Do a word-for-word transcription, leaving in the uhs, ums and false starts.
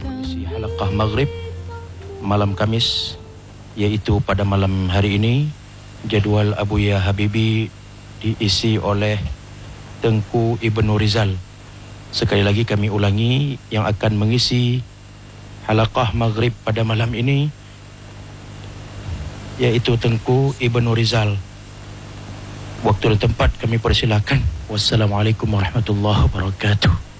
mengisi halaqah maghrib malam Kamis, iaitu pada malam hari ini. Jadual Abuya Habibi diisi oleh Tengku Ibnu Rizal. Sekali lagi kami ulangi, yang akan mengisi halaqah maghrib pada malam ini iaitu Tengku Ibnu Rizal. Waktu dan tempat kami persilakan. Wassalamualaikum warahmatullahi wabarakatuh.